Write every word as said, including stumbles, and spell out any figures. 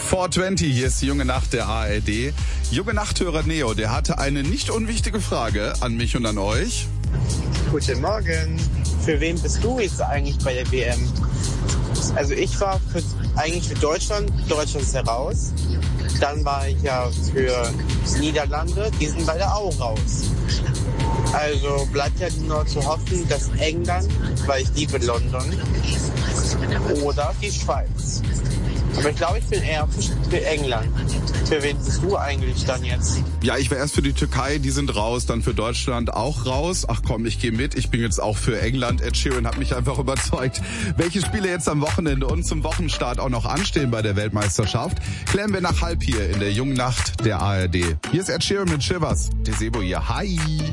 vierhundertzwanzig, hier ist die junge Nacht der A R D. Junge Nachthörer Neo, der hatte eine nicht unwichtige Frage an mich und an euch. Guten Morgen. Für wen bist du jetzt eigentlich bei der W M? Also ich war für, eigentlich für Deutschland. Deutschland ist ja raus. Dann war ich ja für Niederlande. Die sind beide auch raus. Also bleibt ja nur zu hoffen, dass England, weil ich liebe London, oder die Schweiz. Aber ich glaube, ich bin eher für England. Für wen bist du eigentlich dann jetzt? Ja, ich war erst für die Türkei, die sind raus, dann für Deutschland auch raus. Ach komm, ich gehe mit, ich bin jetzt auch für England. Ed Sheeran hat mich einfach überzeugt. Welche Spiele jetzt am Wochenende und zum Wochenstart auch noch anstehen bei der Weltmeisterschaft, klären wir nach halb hier in der jungen Nacht der A R D. Hier ist Ed Sheeran mit Shivers. Desebo hier. Hi!